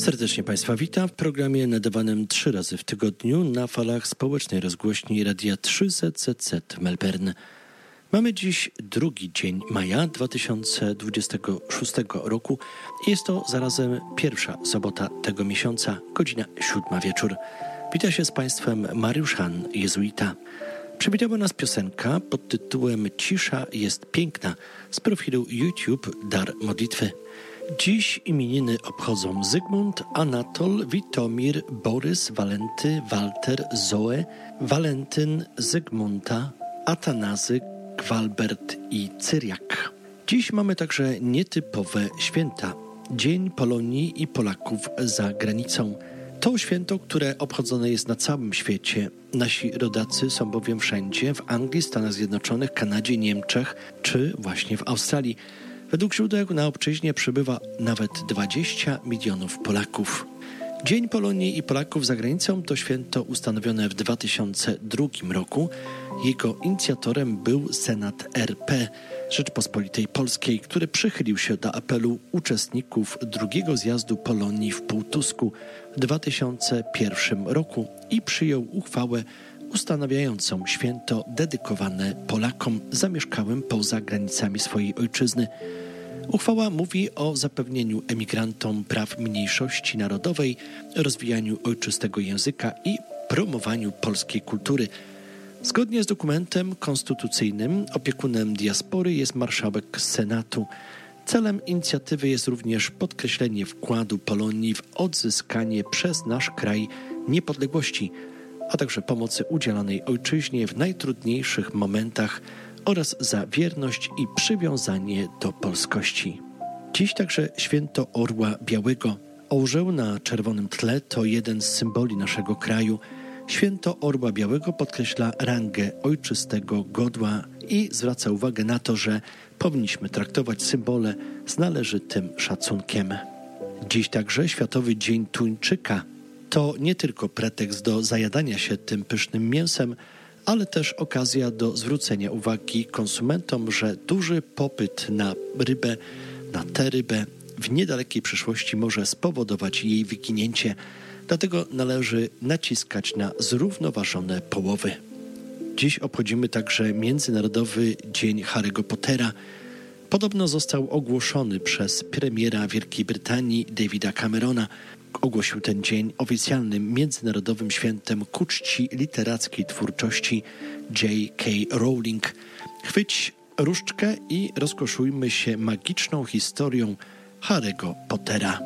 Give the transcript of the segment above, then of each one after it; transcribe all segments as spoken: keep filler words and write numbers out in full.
Serdecznie Państwa witam w programie nadawanym trzy razy w tygodniu na falach społecznej rozgłośni Radia trzy Z Z Z Melbourne. Mamy dziś drugi dzień maja dwa tysiące dwudziestego szóstego roku i jest to zarazem pierwsza sobota tego miesiąca, godzina siódma wieczór. Wita się z Państwem Mariusz Han, jezuita. Przywitała nas piosenka pod tytułem Cisza jest piękna z profilu YouTube Dar Modlitwy. Dziś imieniny obchodzą Zygmunt, Anatol, Witomir, Borys, Walenty, Walter, Zoe, Walentyn, Zygmunta, Atanazy, Gwalbert i Cyriak. Dziś mamy także nietypowe święta. Dzień Polonii i Polaków za granicą. To święto, które obchodzone jest na całym świecie. Nasi rodacy są bowiem wszędzie, w Anglii, Stanach Zjednoczonych, Kanadzie, Niemczech czy właśnie w Australii. Według źródeł na obczyźnie przybywa nawet dwadzieścia milionów Polaków. Dzień Polonii i Polaków za granicą to święto ustanowione w dwa tysiące drugim roku. Jego inicjatorem był Senat R P Rzeczpospolitej Polskiej, który przychylił się do apelu uczestników drugiego zjazdu Polonii w Półtusku w dwa tysiące pierwszym roku i przyjął uchwałę ustanawiającą święto dedykowane Polakom zamieszkałym poza granicami swojej ojczyzny. Uchwała mówi o zapewnieniu emigrantom praw mniejszości narodowej, rozwijaniu ojczystego języka i promowaniu polskiej kultury. Zgodnie z dokumentem konstytucyjnym opiekunem diaspory jest marszałek Senatu. Celem inicjatywy jest również podkreślenie wkładu Polonii w odzyskanie przez nasz kraj niepodległości, a także pomocy udzielonej ojczyźnie w najtrudniejszych momentach oraz za wierność i przywiązanie do polskości. Dziś także święto Orła Białego. Orzeł na czerwonym tle to jeden z symboli naszego kraju. Święto Orła Białego podkreśla rangę ojczystego godła i zwraca uwagę na to, że powinniśmy traktować symbole z należytym szacunkiem. Dziś także Światowy Dzień Tuńczyka. To nie tylko pretekst do zajadania się tym pysznym mięsem, ale też okazja do zwrócenia uwagi konsumentom, że duży popyt na rybę, na tę rybę w niedalekiej przyszłości może spowodować jej wyginięcie. Dlatego należy naciskać na zrównoważone połowy. Dziś obchodzimy także Międzynarodowy Dzień Harry'ego Pottera. Podobno został ogłoszony przez premiera Wielkiej Brytanii Davida Camerona. Ogłosił ten dzień oficjalnym międzynarodowym świętem ku czci literackiej twórczości J K Rowling. Chwyć różdżkę i rozkoszujmy się magiczną historią Harry'ego Pottera.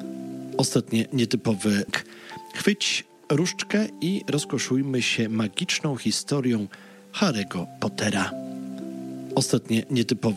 Ostatnie nietypowe. Chwyć różdżkę i rozkoszujmy się magiczną historią Harry'ego Pottera. Ostatnie nietypowe.